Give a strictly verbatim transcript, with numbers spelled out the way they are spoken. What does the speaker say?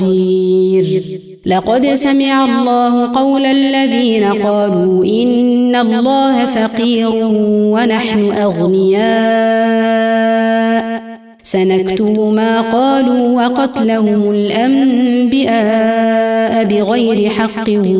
قدير. لقد سمع الله قول الذين قالوا إن الله فقير ونحن أغنياء سنكتب ما قالوا وقتلهم الأنبياء بغير حق